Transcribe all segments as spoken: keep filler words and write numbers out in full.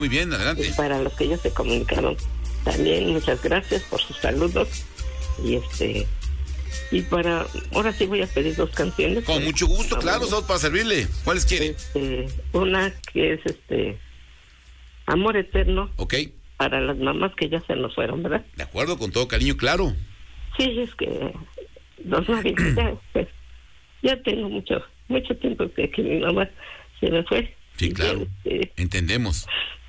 Muy bien, adelante. Y para los que ya se comunicaron, también muchas gracias por sus saludos. Y este... Y para... Ahora sí voy a pedir dos canciones. Con mucho gusto, claro, estamos para servirle. ¿Cuáles quiere? Este, una que es este... Amor Eterno. Ok. Para las mamás que ya se nos fueron, ¿verdad? De acuerdo, con todo cariño, claro. Sí, es que... Dos maridos, ya, pues, ya tengo mucho, mucho tiempo que, que mi mamá se me fue. Sí, claro. Este, Entendemos.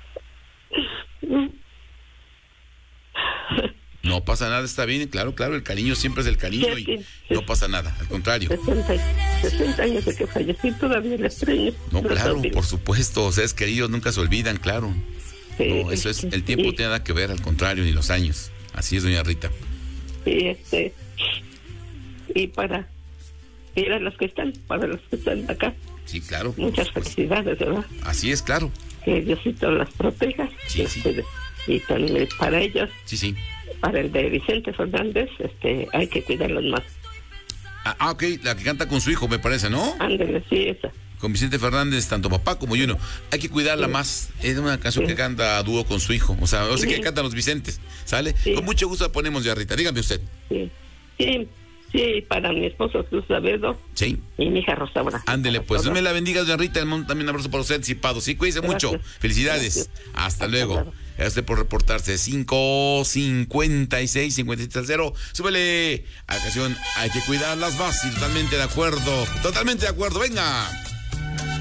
No pasa nada, está bien, claro, claro, el cariño siempre es el cariño y sí, no pasa nada, al contrario. sesenta años de que fallecí, todavía le extraño. No, claro, por supuesto, seres queridos nunca se olvidan, claro. Sí, no, eso es, el tiempo no tiene nada que ver, al contrario, ni los años. Así es, doña Rita. Sí, este, y para, y para los que están, para los que están acá. Sí, claro. Muchas felicidades, ¿verdad? Así es, claro. Que Diosito las proteja. Sí, este, sí. Y también para ellos. Sí, sí. Para el de Vicente Fernández, este, hay que cuidarlos más. Ah, ah, ok, la que canta con su hijo, me parece, ¿no? Ándale, sí, esa. Con Vicente Fernández, tanto papá como yo, no. Hay que cuidarla sí. más. Es una canción sí. que canta a dúo con su hijo. O sea, o sea sí. que cantan los Vicentes, ¿sale? Sí. Con mucho gusto la ponemos, ya Rita. Dígame usted. Sí, sí, sí, para mi esposo Jesús Saavedra. Sí. Y mi hija Rosaura. Ándele, pues, Dios me la bendiga, doña Rita. También un abrazo para usted anticipado. Sí, cuídese mucho. Felicidades. Gracias. Hasta, Hasta luego. Claro. Gracias a usted por reportarse. cinco cincuenta y seis, cincuenta y siete al cero. Súbele a la canción. Hay que cuidarlas más. Y totalmente de acuerdo. Totalmente de acuerdo. Venga.